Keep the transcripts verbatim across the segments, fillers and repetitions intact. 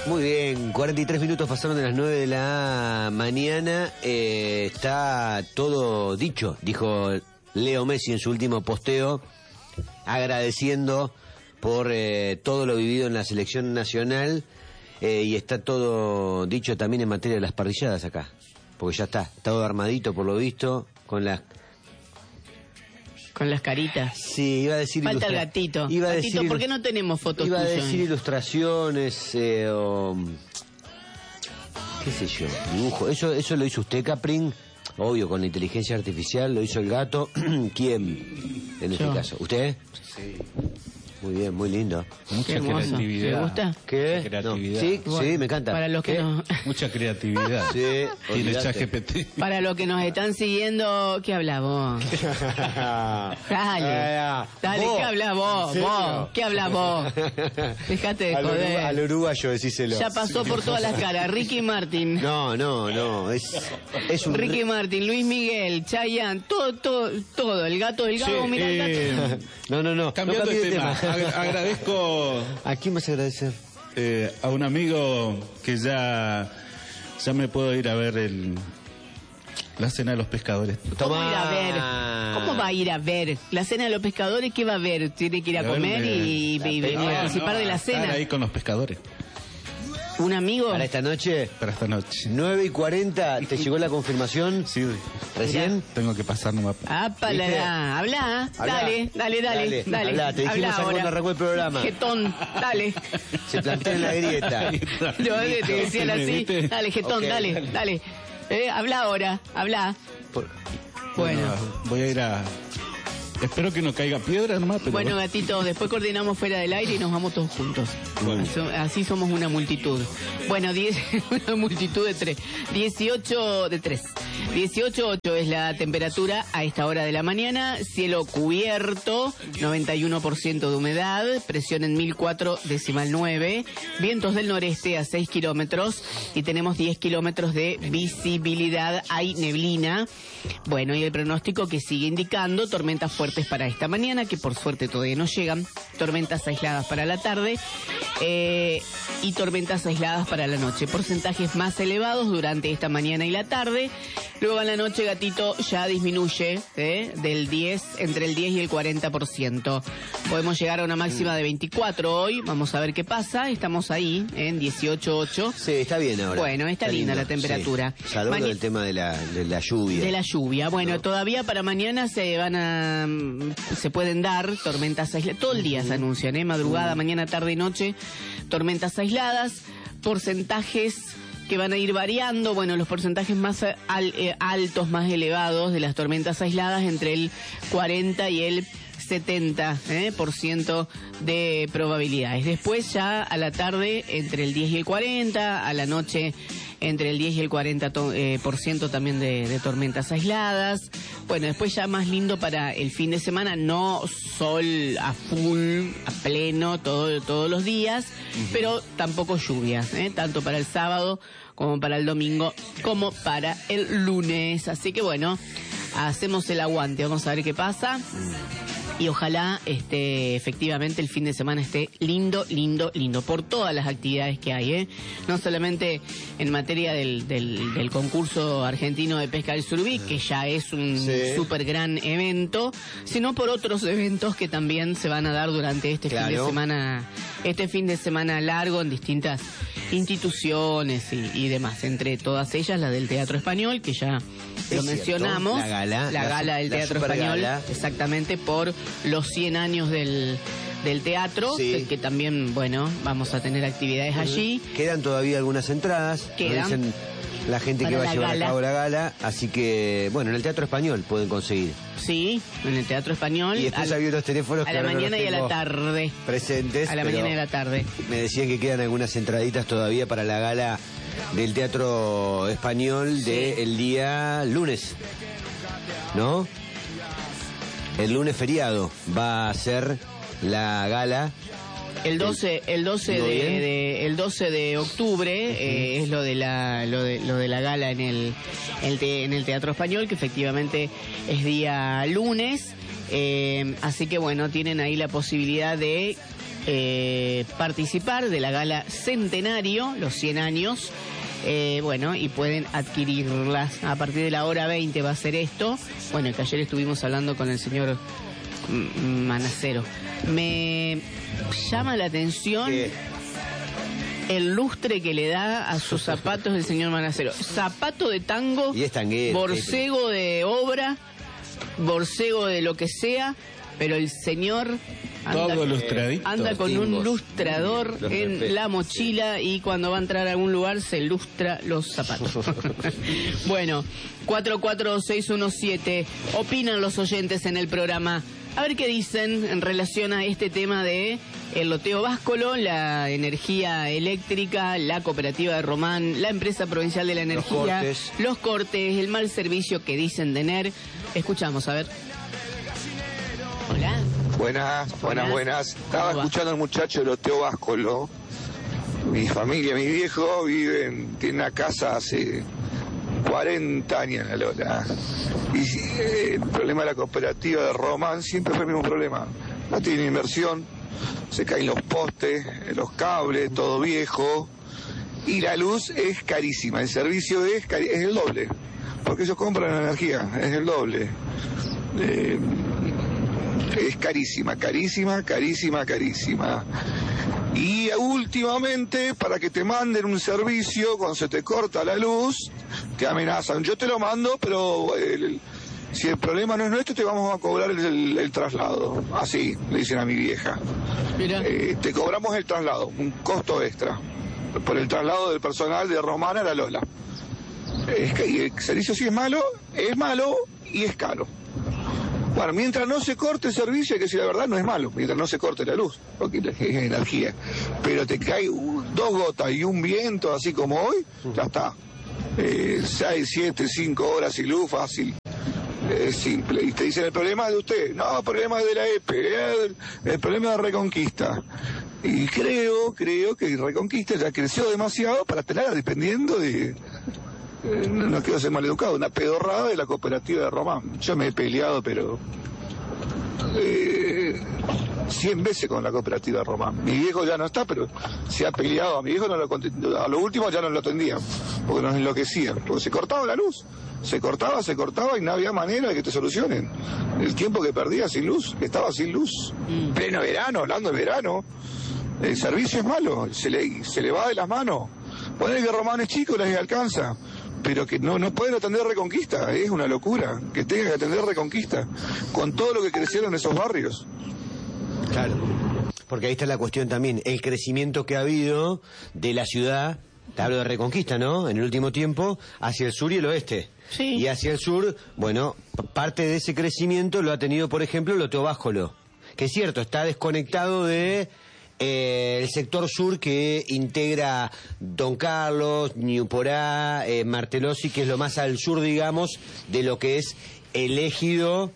Muy bien, cuarenta y tres minutos pasaron de las nueve de la mañana. Eh, está todo dicho, dijo Leo Messi en su último posteo, agradeciendo por eh, todo lo vivido en la selección nacional. Eh, y está todo dicho también en materia de las parrilladas acá, porque ya está, todo armadito por lo visto, con las... Con las caritas. Sí, iba a decir... Falta ilustra... el gatito. Iba a gatito, decir... ¿por qué no tenemos fotos Iba a tuyas? decir ilustraciones eh, o... qué sé yo, dibujo. Eso, eso lo hizo usted, Caprin, obvio, con la inteligencia artificial, lo hizo el gato. ¿Quién en este yo. caso? ¿Usted? Sí. Muy bien, muy lindo. Mucha creatividad. ¿Te gusta? ¿Qué? Creatividad. No. Sí, bueno, sí, me encanta. Para los que ¿Qué? no... Mucha creatividad. Sí, Tiene olvidate. ChatGPT. Para los que nos están siguiendo, ¿qué hablas vos? Dale, Ah, dale, vos. ¿qué hablas vos? ¿En serio? Vos, ¿qué hablas vos? Dejate de Al, urugu- joder. al uruguayo, decíselo. Ya pasó por todas las caras. Ricky Martin. No, no, no, es, es un... Ricky Martin, Luis Miguel, Chayanne, todo, todo, todo. El gato del gato, Sí, mira el gato. eh, No, no, no. Cambiando no de cambie tema, ag- agradezco ¿A quién vas a agradecer? eh, a un amigo que ya, ya me puedo ir a ver el, la cena de los pescadores. ¿Cómo ir a ver? ¿Cómo va a ir a ver? La cena de los pescadores, ¿qué va a ver? Tiene que ir a A ver, comer eh, y, y- y la peña. participar No, de la a estar cena. ahí con los pescadores ¿Un amigo? Para esta noche, para esta noche. nueve y cuarenta, ¿te llegó la confirmación? Sí, ¿Recién? tengo que pasar nomás. ¡Apa, la, ¿Viste? la! Habla, Habla. dale, dale, dale, Dale, dale. habla, te dijimos acá cuando arrancó el programa. Jetón, dale. Se plantea en la grieta. Yo te decían así, ¿Viste? dale, jetón, Ok, dale, dale. dale. Eh, habla ahora, habla. Por- Bueno. Voy a ir a... Espero que no caiga piedra nomás, pero... Bueno, gatito, después coordinamos fuera del aire y nos vamos todos juntos. Bueno. So- así somos una multitud. Bueno, diez, una multitud de tres. dieciocho de tres. dieciocho ocho es la temperatura a esta hora de la mañana. Cielo cubierto, noventa y uno por ciento de humedad, presión en mil cuatro decimal nueve, vientos del noreste a seis kilómetros y tenemos diez kilómetros de visibilidad. Hay neblina. Bueno, y el pronóstico que sigue indicando tormentas fuertes para esta mañana, que por suerte todavía no llegan, tormentas aisladas para la tarde eh, y tormentas aisladas para la noche. Porcentajes más elevados durante esta mañana y la tarde. Luego en la noche, gatito, ya disminuye ¿eh? del diez, entre el diez y el cuarenta por ciento. Podemos llegar a una máxima de veinticuatro hoy, vamos a ver qué pasa. Estamos ahí en dieciocho ocho. Sí, está bien ahora. Bueno, está linda lindo, la temperatura. Sí. Salvo Maña- del tema de la, de la lluvia. De la lluvia. Bueno, No. todavía para mañana se van a... se pueden dar tormentas aisladas. Todo el día se anuncian, ¿eh? Madrugada, mañana, tarde y noche. Tormentas aisladas. Porcentajes que van a ir variando. Bueno, los porcentajes más al- eh, altos, más elevados de las tormentas aisladas, entre el cuarenta y el setenta eh, por ciento de probabilidades. Después ya a la tarde entre el diez y el cuarenta, a la noche entre el diez y el cuarenta to- eh, por ciento también de, de tormentas aisladas. Bueno, después ya más lindo para el fin de semana, no sol a full, a pleno todo, todos los días, uh-huh. pero tampoco lluvias, ¿eh? Tanto para el sábado como para el domingo, como para el lunes. Así que bueno, hacemos el aguante, vamos a ver qué pasa. Y ojalá este, efectivamente el fin de semana esté lindo, lindo, lindo, por todas las actividades que hay, ¿eh? No solamente en materia del, del, del concurso argentino de pesca del surubí, que ya es un Sí. súper gran evento, sino por otros eventos que también se van a dar durante este Claro. fin de semana, este fin de semana largo en distintas instituciones y, y demás, entre todas ellas la del Teatro Español, que ya lo Es mencionamos, cierto, la gala, la la gala su- del la Teatro super Español, gala. exactamente por los cien años del, del teatro, Sí. que, que también, bueno, vamos a tener actividades allí. Quedan todavía algunas entradas. nos Quedan. dicen la gente que Para va a la llevar gala. a cabo la gala. Así que, bueno, en el Teatro Español pueden conseguir. Sí, en el Teatro Español. Y después al- había unos teléfonos a que la ahora no mañana los y a la tengo tarde. presentes. A la pero mañana y a la tarde. Me decían que quedan algunas entraditas todavía para la gala del Teatro Español del día lunes. ¿No? El lunes feriado va a ser la gala. El doce, el doce ¿Digo de, bien? de- el doce de octubre eh, es lo de la lo de, lo de la gala en el, el te- en el Teatro Español, que efectivamente es día lunes. Eh, así que bueno, tienen ahí la posibilidad de eh, participar de la gala Centenario, los cien años. Eh, bueno, y pueden adquirirlas. A partir de la hora veinte va a ser esto. Bueno, que ayer estuvimos hablando con el señor Manacero. Me llama la atención ¿Qué? el lustre que le da a sus zapatos el señor Manacero. Zapato de tango, Y es tanguero, borcego de obra, borcego de lo que sea, pero el señor anda, Todo lustradito. anda con un Tingos. lustrador Los en respeto, la mochila y cuando va a entrar a algún lugar se lustra los zapatos. Bueno, cuatro cuatro seis uno siete, opinan los oyentes en el programa. A ver qué dicen en relación a este tema de el loteo Báscolo, la energía eléctrica, la cooperativa de Román, la empresa provincial de la energía, Los cortes. los cortes, el mal servicio que dicen tener. Escuchamos, a ver. Hola. Buenas, buenas, buenas. Estaba ¿Cómo va? escuchando al muchacho de Loteo Báscolo. Mi familia, mi viejo viven, tiene una casa hace cuarenta años en La Lola. Y eh, el problema de la cooperativa de Román siempre fue el mismo problema. No tiene inversión, se caen los postes, los cables, todo viejo. Y la luz es carísima, el servicio es, cari- es el doble. Porque ellos compran energía, es el doble. Eh, es carísima, carísima, carísima, carísima. Y últimamente, para que te manden un servicio, cuando se te corta la luz, te amenazan. Yo te lo mando, pero el- si el problema no es nuestro, te vamos a cobrar el, el- el traslado. Así, le dicen a mi vieja. Mira. Eh, te cobramos el traslado, un costo extra, por el traslado del personal de Román a La Lola. Es que y el servicio sí es malo, es malo y es caro. Bueno, mientras no se corte el servicio, hay que decir la verdad, no es malo, mientras no se corte la luz, porque es energía. Pero te cae uh, dos gotas y un viento, así como hoy, ya está. Eh, seis, siete, cinco horas sin luz, fácil. Es simple. Y te dicen, el problema es de usted. No, el problema es de la E P E, el, el problema es de Reconquista. Y creo, creo que Reconquista ya creció demasiado para estar dependiendo de... Eh, no, no quiero ser maleducado, una pedorrada de la cooperativa de Román. Yo me he peleado, pero... Eh, cien veces con la cooperativa de Román. Mi viejo ya no está, pero se ha peleado. A mi viejo no lo cont- a lo último ya no lo atendían, porque nos enloquecían, porque se cortaba la luz. Se cortaba, se cortaba y no había manera de que te solucionen. El tiempo que perdía sin luz, que estaba sin luz. Mm. Pleno verano, hablando de verano. El servicio es malo, se le, se le va de las manos. Poner que Román es chico, les alcanza. Pero que no, no pueden atender Reconquista, es una locura. Que tengan que atender Reconquista, con todo lo que crecieron esos barrios. Claro. Porque ahí está la cuestión también, el crecimiento que ha habido de la ciudad, te hablo de Reconquista, ¿no? En el último tiempo, hacia el sur y el oeste. Sí. Y hacia el sur, bueno, p- parte de ese crecimiento lo ha tenido, por ejemplo, el Loteo Báscolo, que es cierto, está desconectado de eh, el sector sur que integra Don Carlos, Ñuporá, eh, Martelossi, que es lo más al sur, digamos, de lo que es el ejido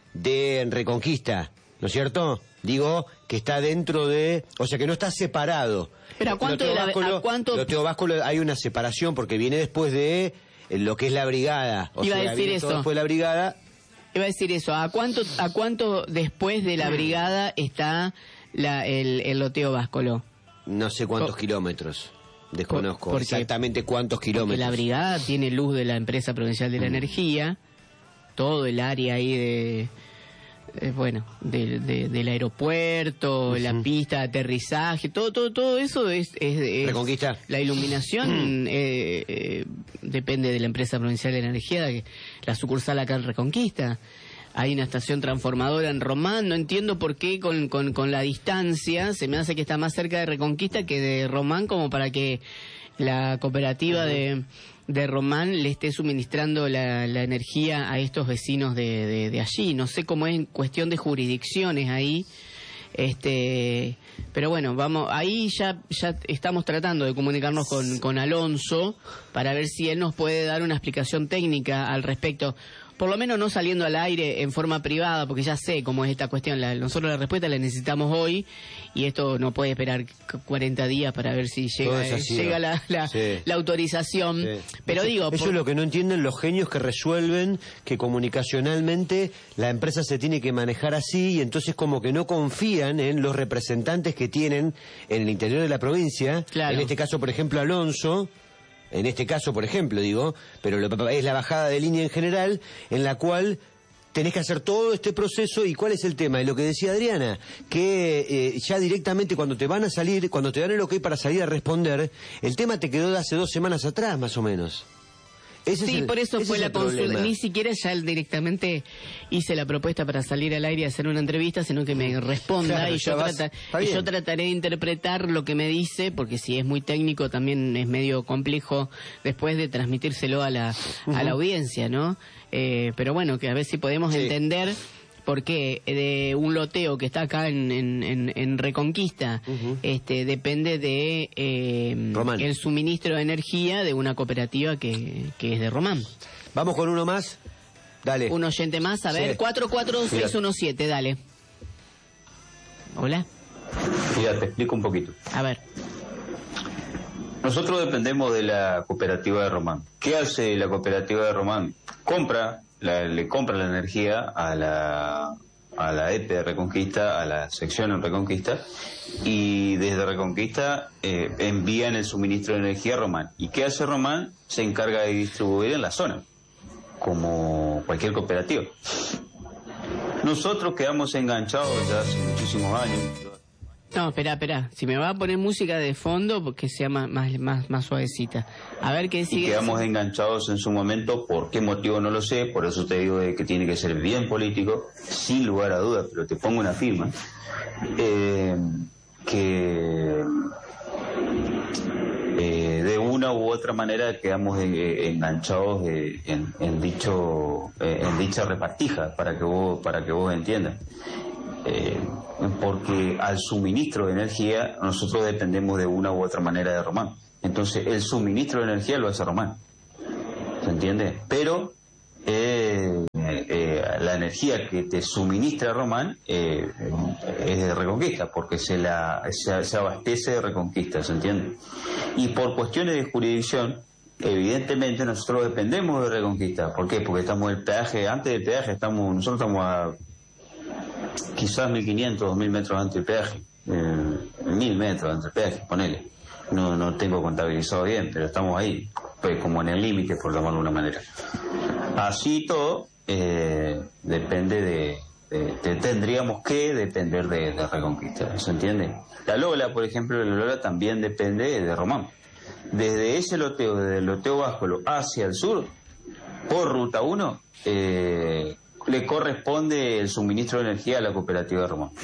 de Reconquista, ¿no es cierto? Digo que está dentro de, o sea que no está separado. Pero ¿a cuánto Loteo de la- Báscolo- a cuánto- Loteo Báscolo hay una separación porque viene después de eh, lo que es la brigada. O Iba a sea, decir viene todo eso. después de la brigada. Iba a decir eso, ¿a cuánto, a cuánto después de la brigada está la, el, el loteo Báscolo? No sé cuántos Por- kilómetros. Desconozco porque- exactamente cuántos Porque kilómetros. la brigada tiene luz de la empresa provincial de la energía, todo el área ahí de, eh, bueno, de- de- del aeropuerto, la pista de aterrizaje, todo, todo, todo eso es, es, es- Reconquista. La iluminación eh, eh, depende de la empresa provincial de la energía, que- la sucursal acá en Reconquista. Hay una estación transformadora en Román, no entiendo por qué con, con, con la distancia, se me hace que está más cerca de Reconquista que de Román, como para que la cooperativa de, de Román le esté suministrando la, la energía a estos vecinos de, de, de allí. No sé cómo es en cuestión de jurisdicciones ahí, este, pero bueno, vamos, ahí ya, ya estamos tratando de comunicarnos con, con Alonso para ver si él nos puede dar una explicación técnica al respecto. por lo menos no saliendo al aire en forma privada, porque ya sé cómo es esta cuestión. La, nosotros la respuesta la necesitamos hoy y esto no puede esperar cuarenta días para ver si llega, llega la, la, sí. la autorización. Sí. Pero eso, digo... Eso por... es lo que no entienden los genios que resuelven que comunicacionalmente la empresa se tiene que manejar así y entonces como que no confían en los representantes que tienen en el interior de la provincia. Claro. En este caso, por ejemplo, Alonso... En este caso, por ejemplo, digo, pero lo, es la bajada de línea en general, en la cual tenés que hacer todo este proceso. ¿Y cuál es el tema? Y lo que decía Adriana, que eh, ya directamente cuando te van a salir, cuando te dan el ok para salir a responder, el tema te quedó de hace dos semanas atrás, más o menos. Ese sí, es el, por eso fue la consulta. Ni siquiera ya directamente hice la propuesta para salir al aire y hacer una entrevista, sino que me responda claro, y, yo vas, trata, y yo trataré de interpretar lo que me dice, porque si es muy técnico también es medio complejo después de transmitírselo a la, uh-huh. a la audiencia, ¿no? Eh, pero bueno, que a ver si podemos sí. entender... Porque de un loteo que está acá en, en, en, en Reconquista, uh-huh. este, depende de eh, el suministro de energía de una cooperativa que, que es de Román. Vamos con uno más. Dale. Un oyente más, a ver, sí. cuatro cuatro seis uno siete, dale. Hola. Ya, te explico un poquito. A ver. Nosotros dependemos de la cooperativa de Román. ¿Qué hace la cooperativa de Román? Compra... La, le compra la energía a la a la E P de Reconquista, a la sección en Reconquista, y desde Reconquista eh, envían el suministro de energía a Román. ¿Y qué hace Román? Se encarga de distribuir en la zona, como cualquier cooperativa. Nosotros quedamos enganchados ya hace muchísimos años. No, espera, espera. Si me va a poner música de fondo, porque sea más, más, más, más suavecita. A ver qué sigue. Y quedamos enganchados en su momento. ¿Por qué motivo? No lo sé. Por eso te digo de que tiene que ser bien político, sin lugar a dudas. Pero te pongo una firma. Eh, que eh, de una u otra manera quedamos eh, enganchados eh, en, en dicho eh, en dicha repartija, para que vos para que vos entiendas. Eh, porque al suministro de energía nosotros dependemos de una u otra manera de Román. Entonces el suministro de energía lo hace Román, ¿se entiende? Pero eh, eh, la energía que te suministra Román eh, es de Reconquista, porque se la se, se abastece de Reconquista, ¿se entiende? Y por cuestiones de jurisdicción, evidentemente nosotros dependemos de Reconquista. ¿Por qué? Porque estamos el peaje, antes del peaje estamos, nosotros estamos a quizás mil quinientos, dos mil metros antes del peaje, eh, mil metros antes del peaje, ponele. No, no tengo contabilizado bien, pero estamos ahí, pues como en el límite, por llamarlo de una manera. Así todo, eh, depende de, de, de, tendríamos que depender de, de Reconquista, ¿se entiende? La Lola, por ejemplo, la Lola también depende de Román. Desde ese loteo, desde el loteo Báscolo hacia el sur, por ruta uno, eh, le corresponde el suministro de energía a la cooperativa de Román.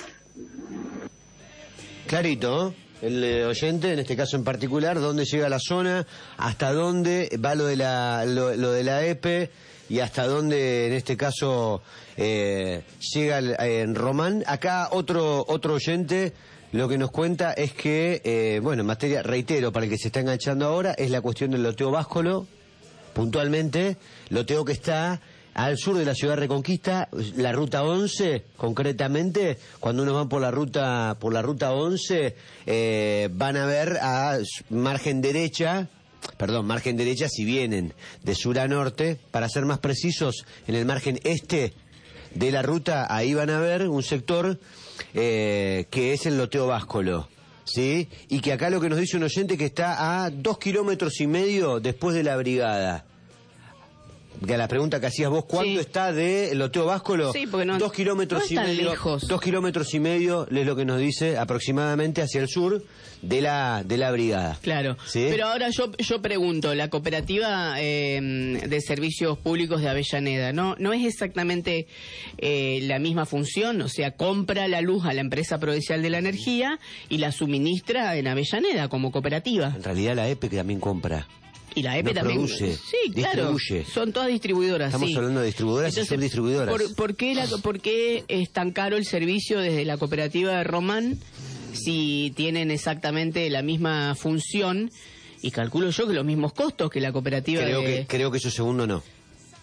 Clarito, ¿eh? El eh, oyente, en este caso en particular, dónde llega la zona, hasta dónde va lo de la lo, lo de la E P y hasta dónde, en este caso, eh, llega el, eh, en Román. Acá otro otro oyente lo que nos cuenta es que, eh, bueno, en materia, reitero, para el que se está enganchando ahora, es la cuestión del loteo Báscolo, puntualmente, loteo que está al sur de la ciudad de Reconquista, la ruta once, concretamente, cuando uno va por la ruta por la ruta once, eh, van a ver a margen derecha, perdón, margen derecha si vienen de sur a norte, para ser más precisos, en el margen este de la ruta, ahí van a ver un sector eh, que es el loteo Báscolo, ¿sí? Y que acá lo que nos dice un oyente que está a dos kilómetros y medio después de la brigada. Que a la pregunta que hacías vos, ¿cuánto sí. está de Loteo Báscolo? Sí, porque no, dos kilómetros no y medio. Lejos. Dos kilómetros y medio es lo que nos dice aproximadamente hacia el sur de la de la brigada. Claro. ¿Sí? Pero ahora yo yo pregunto, la cooperativa eh, de servicios públicos de Avellaneda, ¿no no es exactamente eh, la misma función? O sea, compra la luz a la empresa provincial de la energía y la suministra en Avellaneda como cooperativa. En realidad la E P E también compra. Y la E P E no también produce, sí, claro, distribuye. Son todas distribuidoras. Estamos sí. hablando de distribuidoras. Entonces, y subdistribuidoras. ¿por, por, qué la, ¿Por qué es tan caro el servicio desde la cooperativa de Román si tienen exactamente la misma función y calculo yo que los mismos costos que la cooperativa creo de... que Creo que eso segundo no.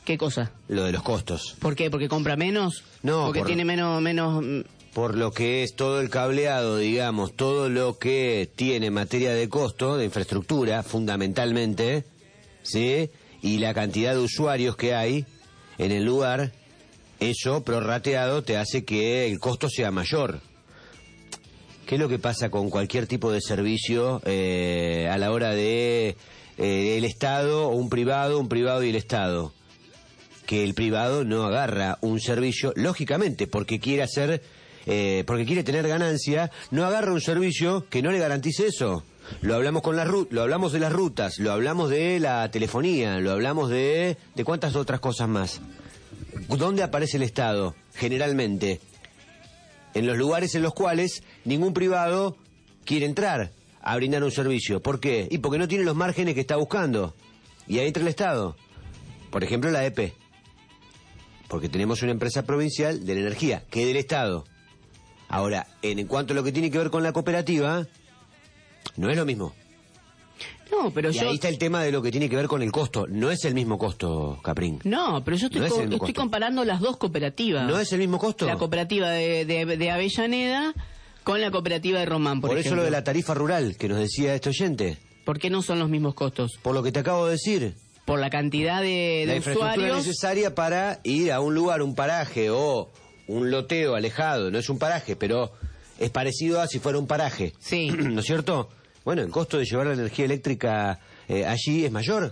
¿Qué cosa? Lo de los costos. ¿Por qué? ¿Porque compra menos? No, porque por- tiene menos... menos Por lo que es todo el cableado, digamos, todo lo que tiene en materia de costo, de infraestructura, fundamentalmente, ¿sí? Y la cantidad de usuarios que hay en el lugar, eso prorrateado te hace que el costo sea mayor. ¿Qué es lo que pasa con cualquier tipo de servicio eh, a la hora de eh, el Estado o un privado, un privado y el Estado? Que el privado no agarra un servicio, lógicamente, porque quiere hacer, eh, porque quiere tener ganancia, no agarra un servicio que no le garantice eso. Lo hablamos con las ru- lo hablamos de las rutas, lo hablamos de la telefonía, lo hablamos de de cuántas otras cosas más. ¿Dónde aparece el Estado? Generalmente en los lugares en los cuales ningún privado quiere entrar a brindar un servicio. ¿Por qué? Y porque no tiene los márgenes que está buscando. Y ahí entra el Estado. Por ejemplo, la E P E. Porque tenemos una empresa provincial de la energía, que es del Estado. Ahora, en, en cuanto a lo que tiene que ver con la cooperativa, no es lo mismo. No, pero Y yo... ahí está el tema de lo que tiene que ver con el costo. No es el mismo costo, Caprín. No, pero yo estoy, No es co- el mismo estoy costo. comparando las dos cooperativas. ¿No es el mismo costo? La cooperativa de, de, de Avellaneda con la cooperativa de Román, por, Por eso ejemplo. lo de la tarifa rural que nos decía este oyente. ¿Por qué no son los mismos costos? Por lo que te acabo de decir. Por la cantidad de, La de infraestructura usuarios. necesaria para ir a un lugar, un paraje o un loteo alejado. No es un paraje, pero es parecido a si fuera un paraje. Sí. ¿No es cierto? Bueno, el costo de llevar la energía eléctrica eh, allí es mayor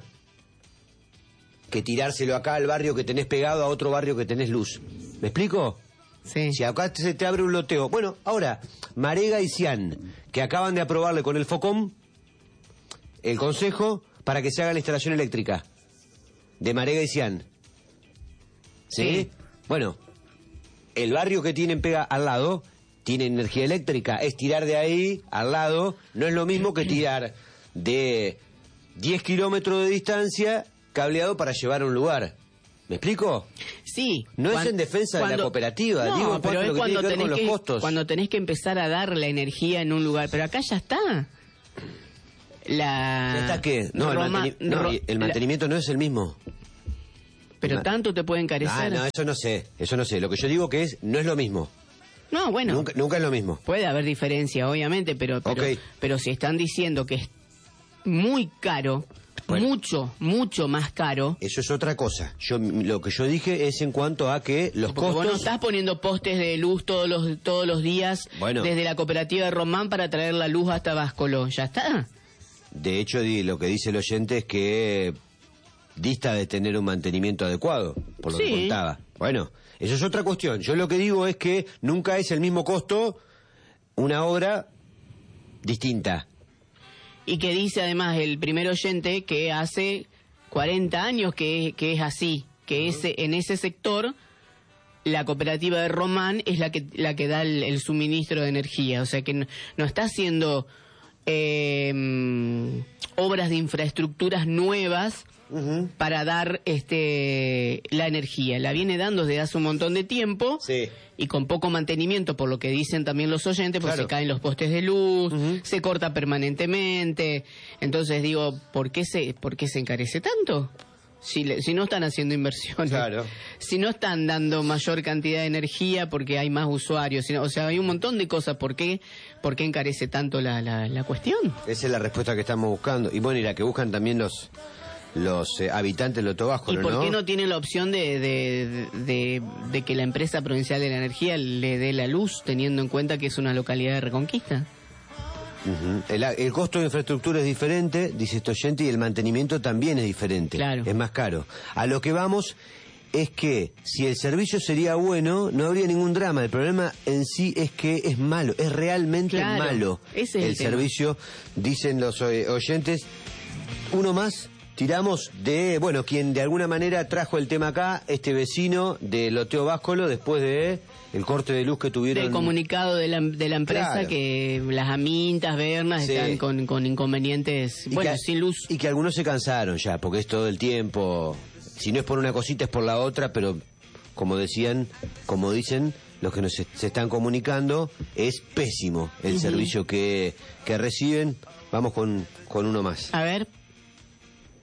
que tirárselo acá al barrio que tenés pegado a otro barrio que tenés luz. ¿Me explico? Sí. Si acá se te abre un loteo. Bueno, ahora, Marega y Cian, que acaban de aprobarle con el FOCOM el consejo para que se haga la instalación eléctrica de Marega y Cian. ¿Sí? Sí. Bueno, el barrio que tienen pega al lado tiene energía eléctrica. Es tirar de ahí al lado, no es lo mismo que tirar de diez kilómetros de distancia cableado para llevar a un lugar. ¿Me explico? Sí. No Cuan- es en defensa de la cuando- cooperativa, No, digo en cuanto pero a es lo que cuando tiene que ver con tenés los que, costos. cuando tenés que empezar a dar la energía en un lugar. Pero acá ya está. La... ¿Ya está qué? No, el, Roma- manteni- no, Ro- y el la- mantenimiento no es el mismo. Pero Ma- tanto te puede encarecer. Ah, no, eso no sé, eso no sé. Lo que yo digo que es, no es lo mismo. No, bueno. Nunca, nunca es lo mismo. Puede haber diferencia, obviamente, pero, pero, Ok. pero si están diciendo que es muy caro, Bueno. mucho, mucho más caro, Eso es otra cosa. Yo lo que yo dije es en cuanto a que los porque vos no costos. estás poniendo postes de luz todos los todos los días Bueno. desde la cooperativa de Román para traer la luz hasta Báscolo. ¿Ya está? De hecho, di- lo que dice el oyente es que dista de tener un mantenimiento adecuado, por lo Sí. que contaba. Bueno, eso es otra cuestión. Yo lo que digo es que nunca es el mismo costo una obra distinta. Y que dice además el primer oyente que hace cuarenta años que, que es así, que ese, en ese sector la cooperativa de Román es la que, la que da el, el suministro de energía. O sea que no, no está haciendo eh, obras de infraestructuras nuevas Ujú. para dar este la energía. La viene dando desde hace un montón de tiempo Sí. y con poco mantenimiento, por lo que dicen también los oyentes, porque Claro. se caen los postes de luz, Ujú. se corta permanentemente. Entonces digo, ¿por qué se, por qué se encarece tanto? Si, le- si no están haciendo inversiones, Claro. si no están dando mayor cantidad de energía porque hay más usuarios, sino- o sea, hay un montón de cosas. ¿Por qué, por qué encarece tanto la, la, la cuestión? Esa es la respuesta que estamos buscando. Y bueno, y la que buscan también los los eh, habitantes de Loto Bajo, ¿Y ¿no? por qué no tiene la opción de, de, de, de que la empresa provincial de la energía le dé la luz, teniendo en cuenta que es una localidad de Reconquista? Ujú. el, el costo de infraestructura es diferente, dice este oyente, y el mantenimiento también es diferente. Claro. Es más caro. A lo que vamos es que si el servicio sería bueno, no habría ningún drama. El problema en sí es que es malo, es realmente Claro, malo. ese es el tema. servicio, dicen los eh, oyentes. Uno más. Tiramos de, bueno, quien de alguna manera trajo el tema acá, este vecino de Loteo Báscolo, después de el corte de luz que tuvieron. Del comunicado de la, de la empresa Claro. que las amintas, Bernas, Sí. están con, con inconvenientes, Y bueno, que- sin luz. Y que algunos se cansaron ya, porque es todo el tiempo. Si no es por una cosita, es por la otra, pero como decían, como dicen los que nos se se están comunicando, es pésimo el Ujú. servicio que, que reciben. Vamos con, con uno más. A ver,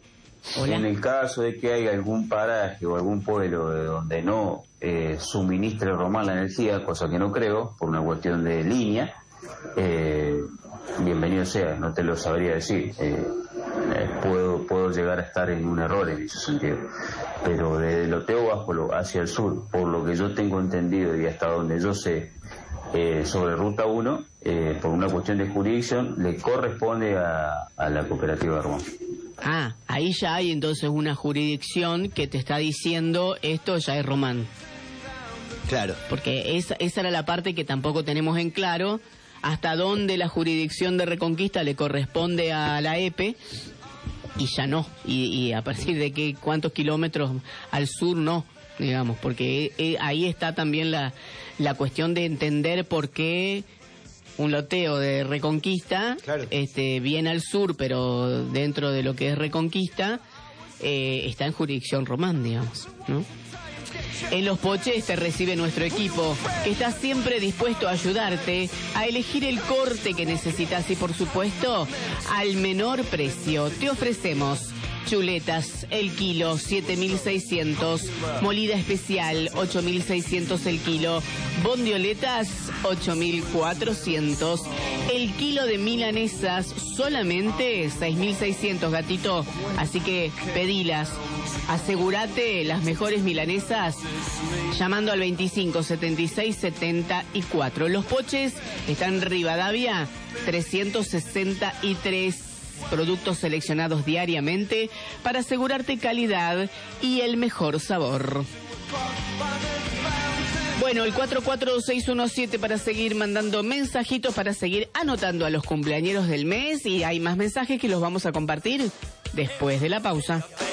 Hola. En el caso de que haya algún paraje o algún pueblo de donde no eh, suministre Román la energía, cosa que no creo, por una cuestión de línea, eh, bienvenido sea, no te lo sabría decir. Eh, eh, puedo, puedo llegar a estar en un error en ese sentido. Pero desde Loteo Báspolo hacia el sur, por lo que yo tengo entendido y hasta donde yo sé, eh, sobre Ruta uno, eh, por una cuestión de jurisdicción, le corresponde a, a la cooperativa de Román. Ah, ahí ya hay entonces una jurisdicción que te está diciendo esto ya es Román. Claro. Porque esa, esa era la parte que tampoco tenemos en claro, hasta dónde la jurisdicción de Reconquista le corresponde a la E P E y ya no. Y, y a partir de qué cuántos kilómetros al sur no, digamos, porque eh, ahí está también la, la cuestión de entender por qué un loteo de Reconquista, claro, este, bien al sur, pero dentro de lo que es Reconquista, eh, está en jurisdicción Román, digamos, ¿no? En Los Poches te recibe nuestro equipo, que está siempre dispuesto a ayudarte a elegir el corte que necesitas y, por supuesto, al menor precio. Te ofrecemos chuletas, el kilo, siete mil seiscientos. Molida especial, ocho mil seiscientos el kilo. Bondioletas, ocho mil cuatrocientos. El kilo de milanesas, solamente seis mil seiscientos, gatito. Así que pedilas. Asegúrate las mejores milanesas llamando al veinticinco setenta y seis setenta y cuatro. Los Poches están en Rivadavia trescientos sesenta y tres. Productos seleccionados diariamente para asegurarte calidad y el mejor sabor. Bueno, el cuatro cuatro seis uno siete para seguir mandando mensajitos, para seguir anotando a los cumpleañeros del mes, y hay más mensajes que los vamos a compartir después de la pausa.